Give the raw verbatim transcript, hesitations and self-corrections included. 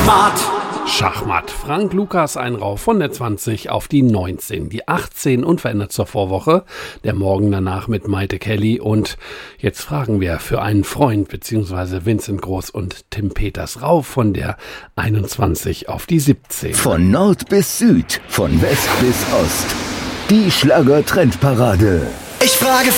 Schachmatt. Schachmatt. Frank Lukas ein Rauf von der zwanzig auf die neunzehn. Die achtzehn unverändert zur Vorwoche. Der Morgen danach mit Maite Kelly. Und jetzt fragen wir für einen Freund bzw. Vincent Groß und Tim Peters Rauf von der einundzwanzig auf die siebzehn. Von Nord bis Süd, von West bis Ost. Die Schlager-Trendparade. Ich frage